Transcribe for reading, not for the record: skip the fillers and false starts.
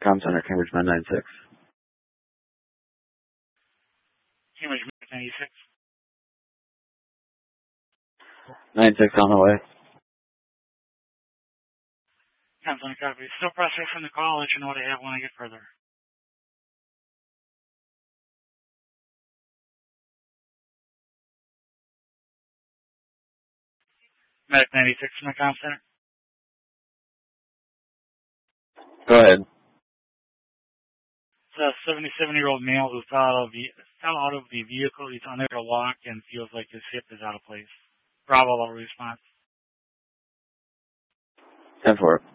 Com Center, Cambridge Med 96. Cambridge Med 96. 96 on the way. Com Center copy. Still processing the call. I'll let you know what I have when I get further. Medic 96 in the Com Center. Go ahead. It's a 77-year-old male who fell out of the vehicle. He's unable to walk and feels like his hip is out of place. Bravo, response. 10-4.